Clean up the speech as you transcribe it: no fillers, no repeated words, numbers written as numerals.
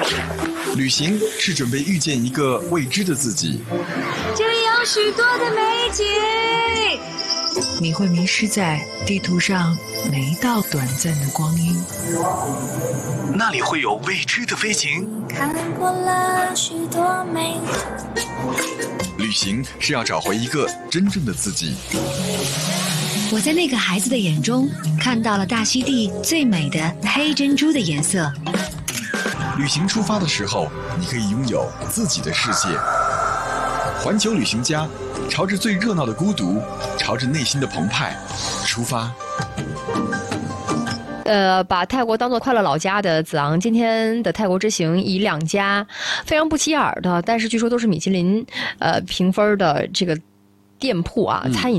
旅行是准备遇见一个未知的自己， 这里有许多的美景， 你会迷失在地图上每一道短暂的光阴。 那里会有未知的飞行。 看过了许多美景。 旅行是要找回一个真正的自己。 我在那个孩子的眼中看到了大溪地最美的黑珍珠的颜色。 旅行出发的时候，你可以拥有自己的世界。环球旅行家，朝着最热闹的孤独，朝着内心的澎湃出发。 把泰国当作快乐老家的子昂，今天的泰国之行以2家非常不起眼的，但是据说都是米其林评分的这个店铺啊，餐饮